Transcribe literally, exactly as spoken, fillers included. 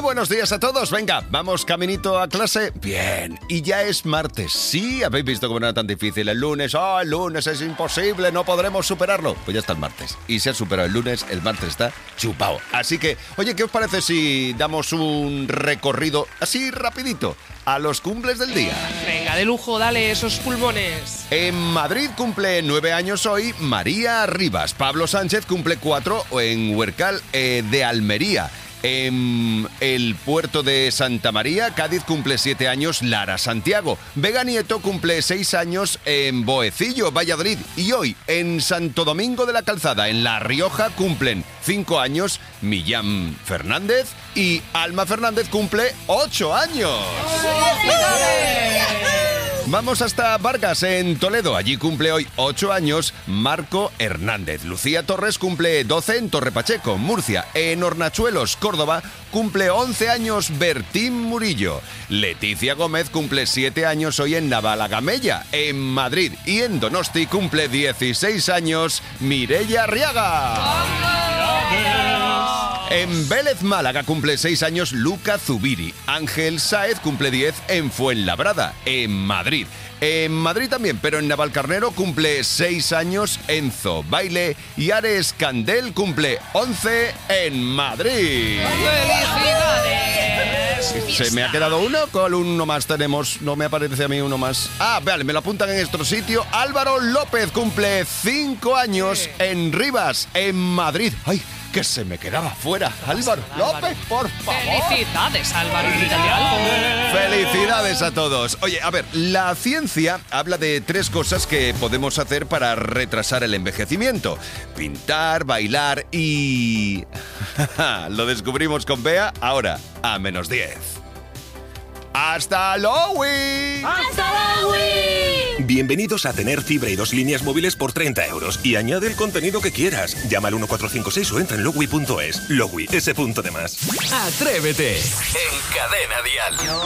buenos días a todos. Venga, vamos caminito a clase. Bien, y ya es martes. Sí, habéis visto cómo no era tan difícil el lunes. Oh, el lunes es imposible, no podremos superarlo. Pues ya está el martes. Y se ha superado el lunes, el martes está chupado. Así que, oye, ¿qué os parece si damos un recorrido así rapidito a los cumples del día? Venga, de lujo, dale esos pulmones. En Madrid cumple nueve años hoy María Rivas. Pablo Sánchez cumple cuatro en Huercal eh, de Almería. En el puerto de Santa María, Cádiz, cumple siete años Lara Santiago. Vega Nieto cumple seis años en Boecillo, Valladolid. Y hoy, en Santo Domingo de la Calzada, en La Rioja, cumplen cinco años Millán Fernández y Alma Fernández cumple ocho años. Vamos hasta Vargas, en Toledo. Allí cumple hoy ocho años Marco Hernández. Lucía Torres cumple doce en Torrepacheco, Murcia. En Hornachuelos, Córdoba, cumple once años Bertín Murillo. Leticia Gómez cumple siete años hoy en Navalagamella, en Madrid. Y en Donosti cumple dieciséis años Mireia Arriaga. En Vélez, Málaga, cumple seis años Luca Zubiri. Ángel Sáez cumple diez en Fuenlabrada, en Madrid. En Madrid también, pero en Navalcarnero cumple seis años Enzo Baile. Y Ares Candel cumple once en Madrid. ¡Felicidades! ¿Se me ha quedado uno? ¿Cuál uno más tenemos? No me aparece a mí uno más. Ah, vale, me lo apuntan en nuestro sitio. Álvaro López cumple cinco años en Rivas, en Madrid. ¡Ay! Que se me quedaba fuera. Álvaro López, por favor. Felicidades, Álvaro. Grítale algo. Felicidades a todos. Oye, a ver, la ciencia habla de tres cosas que podemos hacer para retrasar el envejecimiento. Pintar, bailar y... Lo descubrimos con Bea ahora, a menos diez. ¡Hasta luego! ¡Hasta luego! Bienvenidos a tener fibra y dos líneas móviles por treinta euros. Y añade el contenido que quieras. Llama al uno cuatro cinco seis o entra en lowi punto es. Lowi, ese punto de más. Atrévete en Cadena Dial.